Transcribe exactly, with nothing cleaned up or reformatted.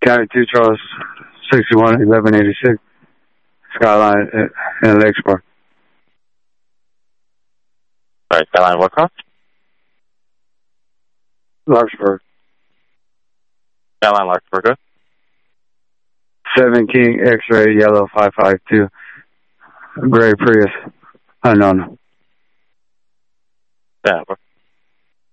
County two, Charles, sixty-one, eleven eighty-six, Skyline in Lakesport. Sorry, Skyline what cross? Larkspur. Skyline Larkspur, good. seven King X-ray yellow five five two. Gray Prius. Unknown. Yeah,